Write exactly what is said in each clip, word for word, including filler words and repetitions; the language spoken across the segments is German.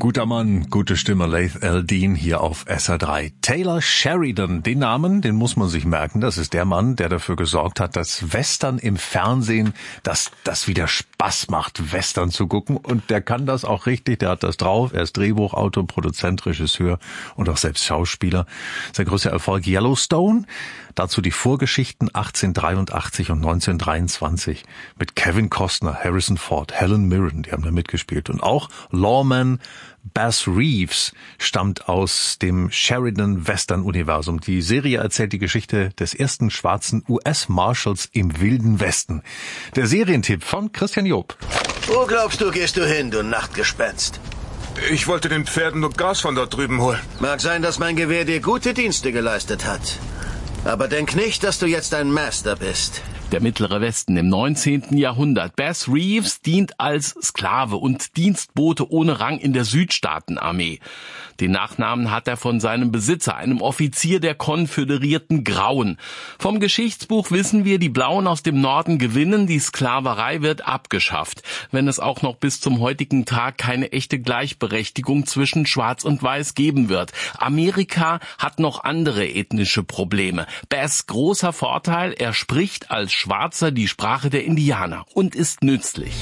Guter Mann, gute Stimme, Laith Al-Deen hier auf S R drei. Taylor Sheridan, den Namen, den muss man sich merken. Das ist der Mann, der dafür gesorgt hat, dass Western im Fernsehen, dass das wieder Spaß macht, Western zu gucken. Und der kann das auch richtig, der hat das drauf. Er ist Drehbuchautor, Produzent, Regisseur und auch selbst Schauspieler. Sein größter Erfolg Yellowstone, dazu die Vorgeschichten achtzehnhundertdreiundachtzig und neunzehnhundertdreiundzwanzig mit Kevin Costner, Harrison Ford, Helen Mirren, die haben da mitgespielt. Und auch Lawman Bass Reeves stammt aus dem Sheridan-Western-Universum. Die Serie erzählt die Geschichte des ersten schwarzen U S-Marshals im Wilden Westen. Der Serientipp von Christian Job. Wo glaubst du, gehst du hin, du Nachtgespenst? Ich wollte den Pferden nur Gras von dort drüben holen. Mag sein, dass mein Gewehr dir gute Dienste geleistet hat. Aber denk nicht, dass du jetzt ein Master bist. Der Mittlere Westen im neunzehnten Jahrhundert. Bass Reeves dient als Sklave und Dienstbote ohne Rang in der Südstaatenarmee. Den Nachnamen hat er von seinem Besitzer, einem Offizier der konföderierten Grauen. Vom Geschichtsbuch wissen wir, die Blauen aus dem Norden gewinnen, die Sklaverei wird abgeschafft. Wenn es auch noch bis zum heutigen Tag keine echte Gleichberechtigung zwischen Schwarz und Weiß geben wird. Amerika hat noch andere ethnische Probleme. Bass' großer Vorteil, er spricht als Schwarzer die Sprache der Indianer und ist nützlich.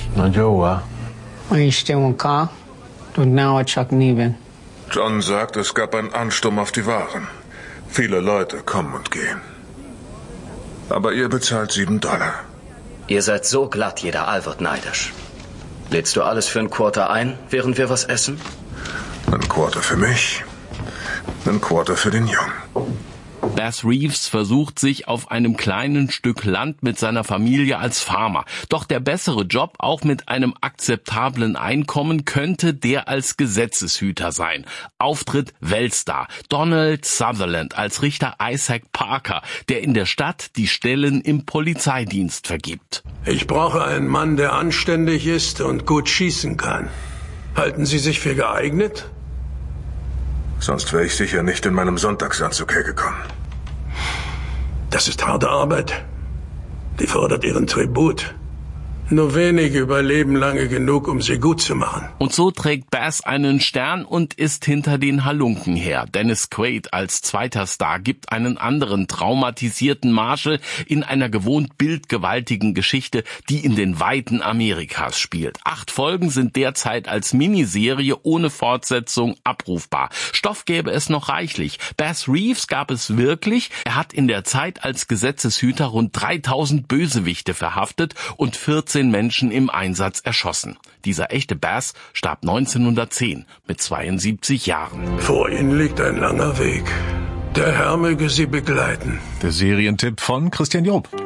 John sagt, es gab einen Ansturm auf die Waren. Viele Leute kommen und gehen. Aber ihr bezahlt sieben Dollar. Ihr seid so glatt, jeder Aal wird neidisch. Lädst du alles für ein Quarter ein, während wir was essen? Ein Quarter für mich, ein Quarter für den Jungen. Bass Reeves versucht sich auf einem kleinen Stück Land mit seiner Familie als Farmer. Doch der bessere Job, auch mit einem akzeptablen Einkommen, könnte der als Gesetzeshüter sein. Auftritt Weltstar Donald Sutherland als Richter Isaac Parker, der in der Stadt die Stellen im Polizeidienst vergibt. Ich brauche einen Mann, der anständig ist und gut schießen kann. Halten Sie sich für geeignet? Sonst wäre ich sicher nicht in meinem Sonntagsanzug hergekommen. Das ist harte Arbeit. Die fordert ihren Tribut. Nur wenige überleben lange genug, um sie gut zu machen. Und so trägt Bass einen Stern und ist hinter den Halunken her. Dennis Quaid als zweiter Star gibt einen anderen traumatisierten Marshal in einer gewohnt bildgewaltigen Geschichte, die in den Weiten Amerikas spielt. Acht Folgen sind derzeit als Miniserie ohne Fortsetzung abrufbar. Stoff gäbe es noch reichlich. Bass Reeves gab es wirklich. Er hat in der Zeit als Gesetzeshüter rund dreitausend Bösewichte verhaftet und vierzehn Menschen im Einsatz erschossen. Dieser echte Bass starb neunzehnhundertzehn mit zweiundsiebzig Jahren. Vor Ihnen liegt ein langer Weg. Der Herr möge Sie begleiten. Der Serientipp von Christian Job.